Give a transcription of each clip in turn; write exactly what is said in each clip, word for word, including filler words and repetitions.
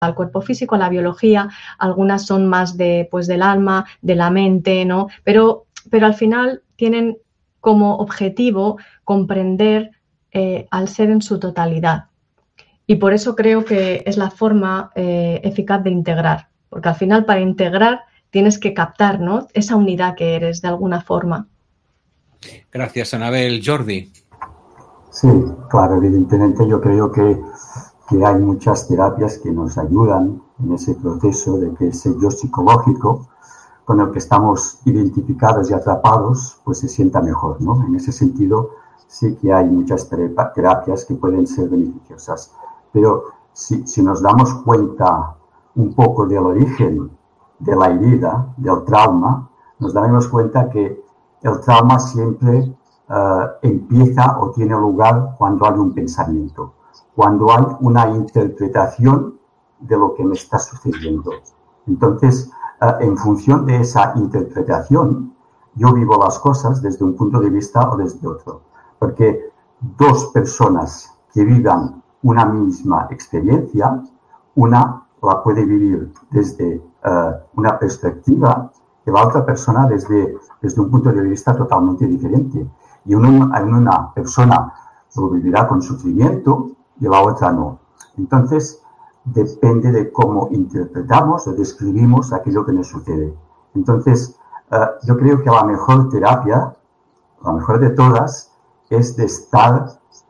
al cuerpo físico, a la biología, algunas son más de, pues, del alma, de la mente, ¿no? Pero, pero al final tienen como objetivo comprender eh, al ser en su totalidad. Y por eso creo que es la forma eh, eficaz de integrar, porque al final para integrar tienes que captar, ¿no?, esa unidad que eres de alguna forma. Gracias, Anabel. Jordi. Sí, claro, evidentemente yo creo que, que hay muchas terapias que nos ayudan en ese proceso de que ese yo psicológico con el que estamos identificados y atrapados, pues se sienta mejor, ¿no? En ese sentido, sí que hay muchas terapias que pueden ser beneficiosas. Pero si, si nos damos cuenta un poco del origen de la herida, del trauma, nos daremos cuenta que el trauma siempre uh, empieza o tiene lugar cuando hay un pensamiento, cuando hay una interpretación de lo que me está sucediendo. Entonces, uh, en función de esa interpretación, yo vivo las cosas desde un punto de vista o desde otro. Porque dos personas que vivan una misma experiencia, una la puede vivir desde uh, una perspectiva y la otra persona desde, desde un punto de vista totalmente diferente. Y una, una persona lo vivirá con sufrimiento y la otra no. Entonces, depende de cómo interpretamos o describimos aquello que nos sucede. Entonces, uh, yo creo que la mejor terapia, la mejor de todas, es de estar,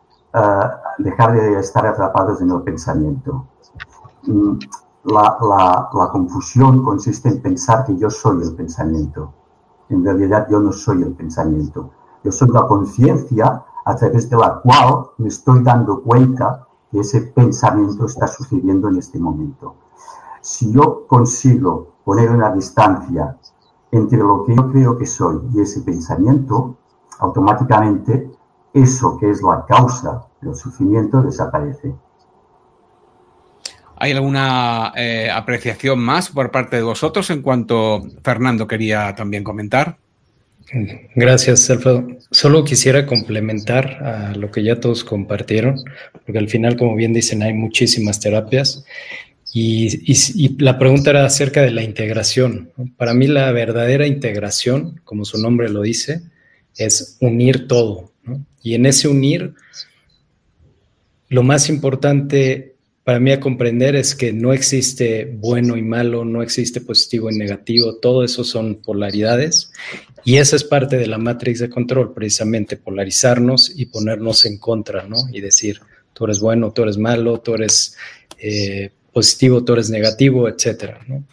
uh, dejar de estar atrapados en el pensamiento. Mm, la, la, la confusión consiste en pensar que yo soy el pensamiento. En realidad yo no soy el pensamiento. Yo soy la conciencia a través de la cual me estoy dando cuenta que ese pensamiento está sucediendo en este momento. Si yo consigo poner una distancia entre lo que yo creo que soy y ese pensamiento, automáticamente eso que es la causa del sufrimiento desaparece. ¿Hay alguna eh, apreciación más por parte de vosotros en cuanto Fernando quería también comentar? Gracias, Alfredo. Solo quisiera complementar a lo que ya todos compartieron, porque al final, como bien dicen, hay muchísimas terapias y, y, y la pregunta era acerca de la integración. Para mí la verdadera integración, como su nombre lo dice, es unir todo, ¿no? Y en ese unir, lo más importante para mí a comprender es que no existe bueno y malo, no existe positivo y negativo, todo eso son polaridades y esa es parte de la matrix de control, precisamente polarizarnos y ponernos en contra, ¿no? Y decir, tú eres bueno, tú eres malo, tú eres eh, positivo, tú eres negativo, etcétera, ¿no?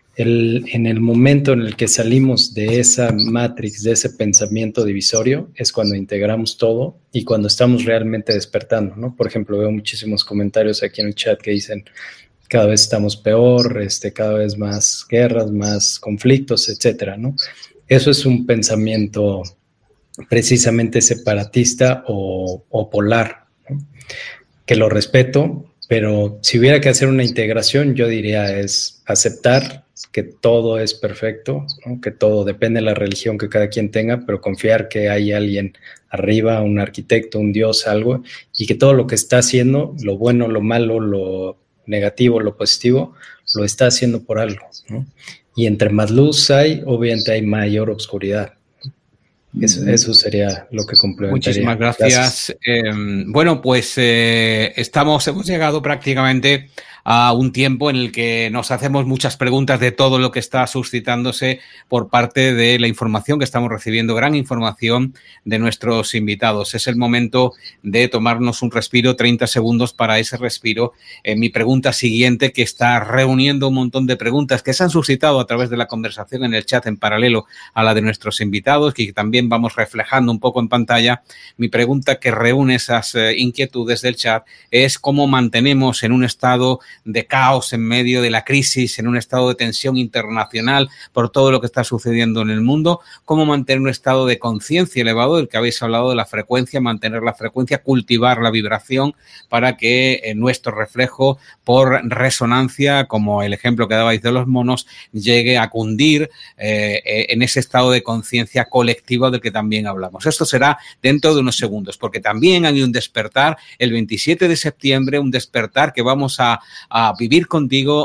El, en el momento en el que salimos de esa matrix, de ese pensamiento divisorio, es cuando integramos todo y cuando estamos realmente despertando, ¿no? Por ejemplo, veo muchísimos comentarios aquí en el chat que dicen cada vez estamos peor, este, cada vez más guerras, más conflictos, etcétera, ¿no? Eso es un pensamiento precisamente separatista o, o polar, ¿no? Que lo respeto, pero si hubiera que hacer una integración, yo diría es aceptar que todo es perfecto, ¿no? Que todo depende de la religión que cada quien tenga, pero confiar que hay alguien arriba, un arquitecto, un dios, algo, y que todo lo que está haciendo, lo bueno, lo malo, lo negativo, lo positivo, lo está haciendo por algo, ¿no? Y entre más luz hay, obviamente hay mayor oscuridad. Eso, eso sería lo que complementaría. Muchísimas gracias. gracias. Eh, bueno, pues eh, estamos, hemos llegado prácticamente a un tiempo en el que nos hacemos muchas preguntas de todo lo que está suscitándose por parte de la información que estamos recibiendo, gran información de nuestros invitados. Es el momento de tomarnos un respiro, treinta segundos para ese respiro. Eh, mi pregunta siguiente, que está reuniendo un montón de preguntas que se han suscitado a través de la conversación en el chat en paralelo a la de nuestros invitados, que también vamos reflejando un poco en pantalla. Mi pregunta que reúne esas eh, inquietudes del chat es cómo mantenemos en un estado de caos en medio de la crisis, en un estado de tensión internacional por todo lo que está sucediendo en el mundo, cómo mantener un estado de conciencia elevado, del que habéis hablado de la frecuencia, mantener la frecuencia, cultivar la vibración para que eh, nuestro reflejo por resonancia, como el ejemplo que dabais de los monos, llegue a cundir eh, eh, en ese estado de conciencia colectiva del que también hablamos. Esto será dentro de unos segundos, porque también hay un despertar el veintisiete de septiembre, un despertar que vamos a, a vivir contigo